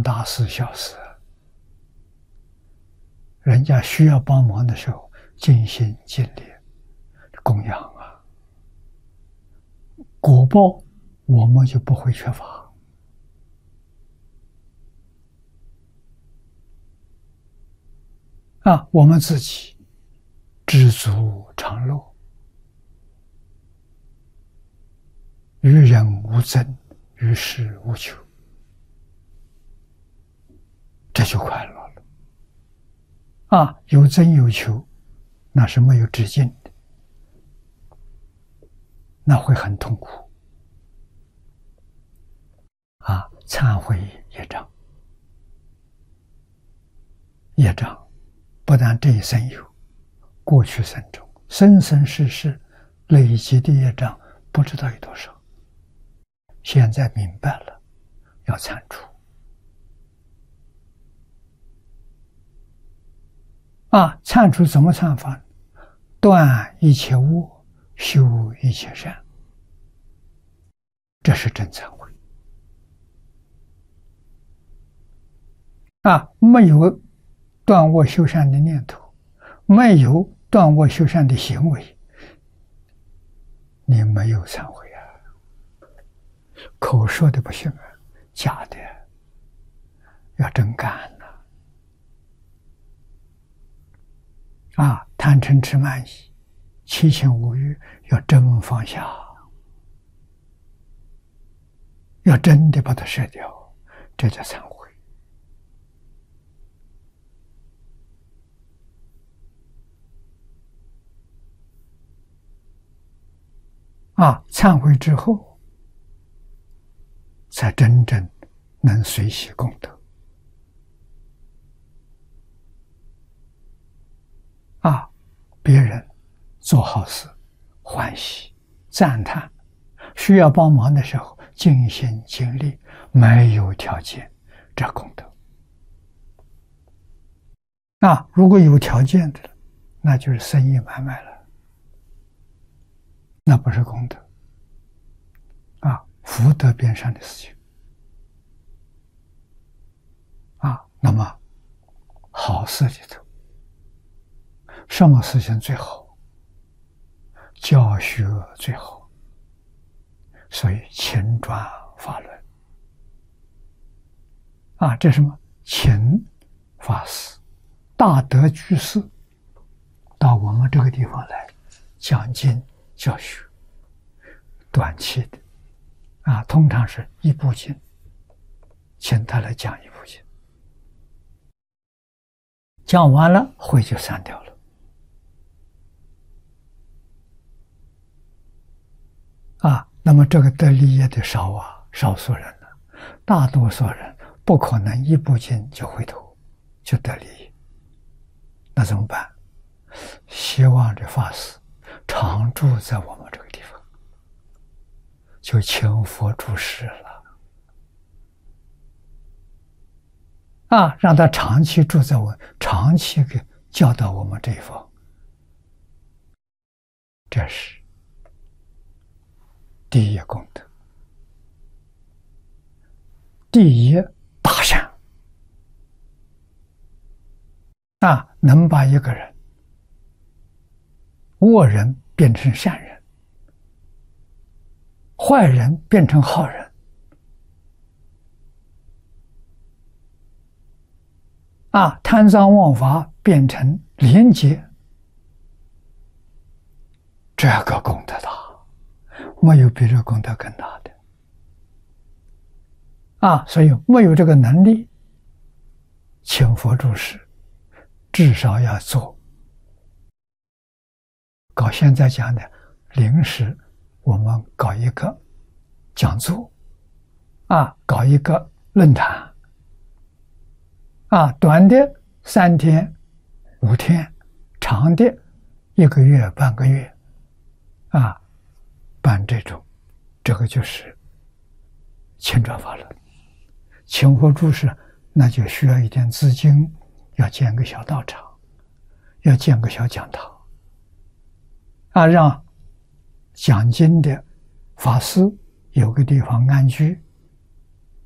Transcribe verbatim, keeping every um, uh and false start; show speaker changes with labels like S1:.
S1: 大事小事，人家需要帮忙的时候，尽心尽力供养啊，果报我们就不会缺乏。啊，我们自己知足常乐，与人无争，与世无求，这就快乐了。啊，有争有求，那是没有止境的，那会很痛苦。啊，忏悔业障，业障不但这一生有，过去生中生生世世累积的业障不知道有多少。现在明白了，要铲除。啊，铲除怎么铲法？断一切恶，修一切善，这是真忏悔。啊，没有断恶修善的念头，没有断恶修善的行为，你没有忏悔啊！口说的不行啊，假的，要真干呐！啊，贪嗔痴慢疑、七情五欲要真放下，要真的把它舍掉，这叫忏悔。啊，忏悔之后，才真正能随喜功德。啊，别人做好事，欢喜赞叹，需要帮忙的时候，尽心尽力，没有条件，这功德。啊，如果有条件的，那就是生意买卖了。那不是功德啊，福德边上的事情啊。那么好事里头，什么事情最好？教学最好。所以勤转法轮啊，这什么？勤法师、大德居士到我们这个地方来讲经教学，短期的啊，通常是一部经，请他来讲一部经，讲完了会就散掉了。啊，那么这个得利益的少啊，少数人呢，大多数人不可能一部经就回头就得利益，那怎么办？希望这法师常住在我们这个地方，就请佛住世了啊，让他长期住在我，长期给教导我们这一方，这是第一功德，第一大善啊，能把一个人恶人变成善人，坏人变成好人啊，贪赃枉法变成廉洁，这个功德大，没有比这功德更大的啊！所以没有这个能力，请佛住世，至少要做。搞现在讲的临时，我们搞一个讲座啊，搞一个论坛啊，短的三天、五天，长的一个月、半个月啊，办这种，这个就是勤转法轮。请佛住世，那就需要一点资金，要建个小道场，要建个小讲堂啊，让讲经的法师有个地方安居